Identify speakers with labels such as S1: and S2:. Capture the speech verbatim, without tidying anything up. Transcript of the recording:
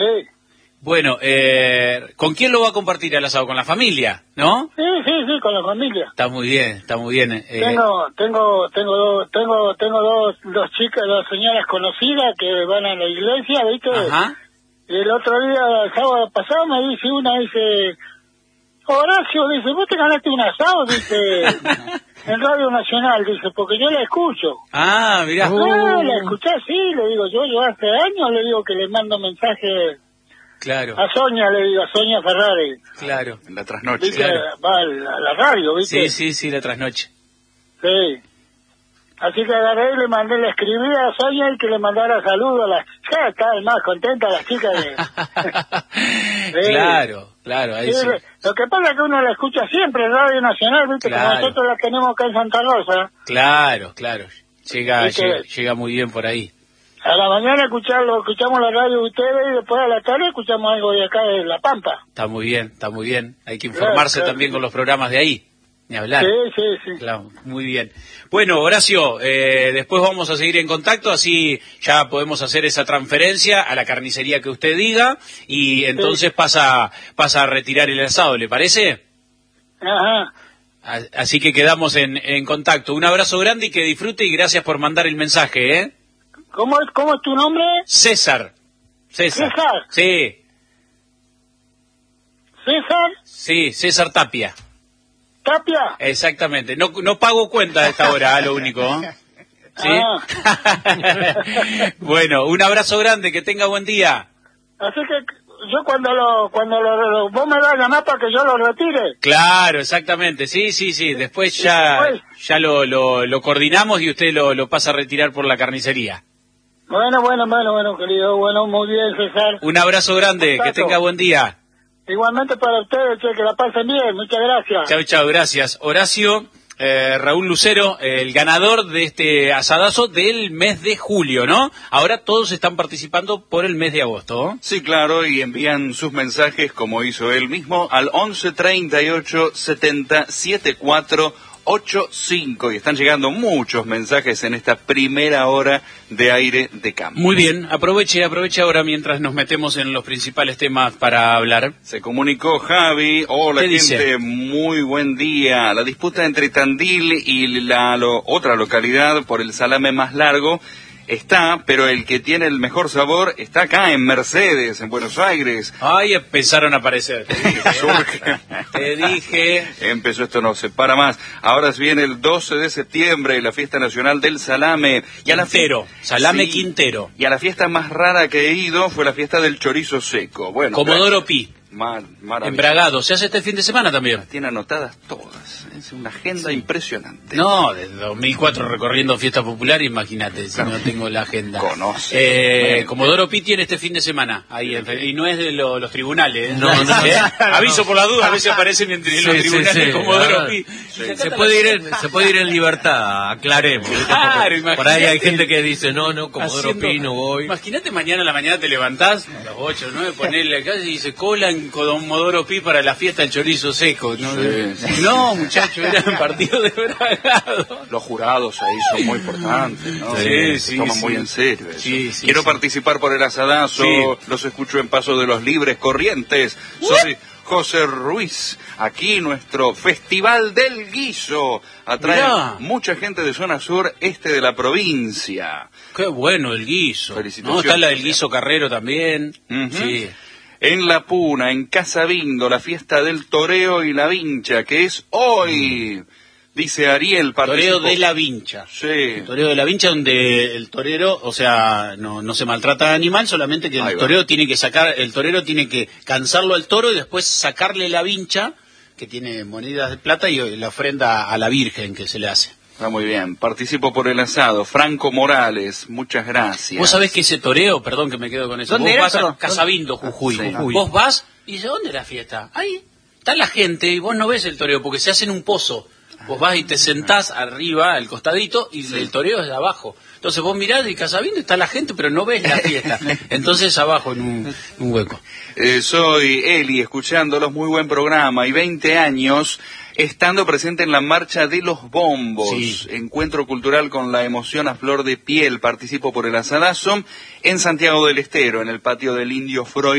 S1: Sí.
S2: Bueno, eh, ¿con quién lo va a compartir el asado? ¿Con la familia, no?
S1: Sí, sí, sí, con la familia.
S2: Está muy bien, está muy bien. Eh.
S1: Tengo, tengo, tengo, dos, tengo, tengo dos, dos chicas, dos señoras conocidas que van a la iglesia, ¿viste?
S2: Ajá.
S1: Y el otro día, el sábado pasado, me dice una, dice, Horacio, dice, vos te ganaste un asado, dice, en Radio Nacional, dice, porque yo la escucho.
S2: Ah, mirá.
S1: Ah, uh. la escuché, sí, le digo, yo, yo hace años le digo que le mando mensaje.
S2: Claro.
S1: A Sonia, le digo, a Sonia Ferrari.
S2: Claro.
S3: En la trasnoche.
S1: ¿Viste?
S2: Claro.
S1: Va a la, a la radio, ¿viste?
S2: Sí, sí, sí, la trasnoche.
S1: Sí. Así que agarré y le mandé, le escribí a Sonia y que le mandara saludos a las... Ya estaban más contentas las chicas de...
S2: sí. Claro, claro, ahí sí, sí.
S1: Lo que pasa es que uno la escucha siempre en Radio Nacional, ¿viste? Claro. Como nosotros la tenemos acá en Santa Rosa.
S2: Claro, claro. Llega, llega, llega muy bien por ahí.
S1: A la mañana escucharlo, escuchamos la radio de ustedes y después a la tarde escuchamos algo de acá de La Pampa.
S2: Está muy bien, está muy bien. Hay que informarse claro, claro, también sí. con los programas de ahí, ni hablar.
S1: Sí, sí, sí.
S2: Claro, muy bien. Bueno, Horacio, eh, después vamos a seguir en contacto, así ya podemos hacer esa transferencia a la carnicería que usted diga y entonces sí. pasa, pasa a retirar el asado, ¿le parece?
S1: Ajá.
S2: Así que quedamos en, en contacto. Un abrazo grande y que disfrute y gracias por mandar el mensaje, ¿eh?
S1: ¿Cómo es, cómo es tu nombre?
S2: César. César.
S1: César.
S2: Sí.
S1: ¿César?
S2: Sí, César Tapia.
S1: ¿Tapia?
S2: Exactamente. No, no pago cuenta a esta hora, ¿eh? Lo único. ¿Sí? Ah. Bueno, un abrazo grande, que tenga buen día.
S1: Así que yo cuando lo, cuando lo, lo vos me das a llamar para que yo lo retire.
S2: Claro, exactamente. Sí, sí, sí. Después ya, después... ya lo, lo, lo coordinamos y usted lo, lo pasa a retirar por la carnicería.
S1: Bueno, bueno, bueno, bueno, querido. Bueno, muy bien, César.
S2: Un abrazo grande, que tenga buen día.
S1: Igualmente para ustedes, che, que la pasen bien. Muchas gracias.
S2: Chau, chau, gracias. Horacio, eh, Raúl Lucero, el ganador de este asadazo del mes de julio, ¿no? Ahora todos están participando por el mes de agosto.
S3: Sí, claro, y envían sus mensajes, como hizo él mismo, al once treinta y ocho setenta setenta y cuatro ochenta y cinco, y están llegando muchos mensajes en esta primera hora de Aire de Campo.
S2: Muy bien, aproveche, aproveche ahora mientras nos metemos en los principales temas para hablar.
S3: Se comunicó Javi. Hola, gente,
S2: dice?
S3: Muy buen día. La disputa entre Tandil y la lo, otra localidad por el salame más largo está, pero el que tiene el mejor sabor está acá en Mercedes, en Buenos Aires.
S2: Ay, empezaron a aparecer. Te dije. Surge. Te dije.
S3: Empezó, esto no se para más. Ahora viene el doce de septiembre, la fiesta nacional del salame.
S2: Y a la Quintero, salame
S3: sí,
S2: Quintero.
S3: Y a la fiesta más rara que he ido fue la fiesta del chorizo seco. Bueno,
S2: Comodoro Pi.
S3: Mar,
S2: Embragado, se hace este fin de semana también.
S3: Las tiene anotadas todas, es una agenda sí. impresionante.
S2: No, desde dos mil cuatro recorriendo fiesta popular, imagínate, si no tengo la agenda.
S3: Conoce.
S2: Eh, bueno. Comodoro Pi tiene este fin de semana, ahí en, y no es de lo, los tribunales. ¿eh?
S4: No, no, no.
S2: ¿Eh? Aviso por la duda, a veces aparecen entre sí, los tribunales sí, sí. Comodoro Pi.
S4: Sí. Se, puede ir en, se puede ir en libertad, aclaremos.
S2: Claro,
S4: por ahí hay gente que dice, no, no, Comodoro Pi no voy.
S2: Imagínate mañana a la mañana te levantás, a las ocho, nueve, ponerle acá y dice, cola en Comodoro Pi para la fiesta del chorizo seco. No,
S3: sí, sí.
S2: no muchachos, era un partido de bragado.
S3: Los jurados ahí son muy importantes, ¿no?
S2: Sí, sí,
S3: Se toman
S2: sí.
S3: muy en serio eso.
S2: Sí, sí,
S3: Quiero
S2: sí.
S3: participar por el asadazo, sí. Los escucho en Paso de los Libres, Corrientes. Soy José Ruiz. Aquí nuestro Festival del Guiso atrae Mirá. mucha gente de zona sur este de la provincia.
S2: Qué bueno el guiso.
S3: Felicitaciones.
S2: No, está la del guiso carrero también.
S3: Uh-huh.
S2: Sí.
S3: En La Puna, en Casabindo, la fiesta del toreo y la vincha, que es hoy, dice Ariel.
S2: Toreo de la vincha.
S3: Sí.
S2: El toreo de la vincha, donde el torero, o sea, no, no se maltrata al animal, solamente que el torero tiene que sacar, el torero tiene que cansarlo al toro y después sacarle la vincha, que tiene monedas de plata, y la ofrenda a la Virgen que se le hace.
S3: Está muy bien. Participo por el asado. Franco Morales, muchas gracias.
S2: Vos sabés que ese toreo, perdón que me quedo con eso,
S4: ¿Dónde
S2: vos
S4: era,
S2: vas
S4: perdón?
S2: a Casabindo, Jujuy.
S3: Sí.
S2: Jujuy. Vos vas y dices, ¿dónde es la fiesta? Ahí está la gente y vos no ves el toreo porque se hace en un pozo. Vos vas y te sentás arriba, al costadito, y sí. el toreo es de abajo. Entonces vos mirás y Casabindo está la gente, pero no ves la fiesta. Entonces abajo, en un, un hueco.
S3: Eh, soy Eli, escuchándolos, muy buen programa, y veinte años estando presente en la Marcha de los Bombos.
S2: Sí.
S3: Encuentro cultural con la emoción a flor de piel. Participo por el asadazo en Santiago del Estero, en el patio del Indio Freud.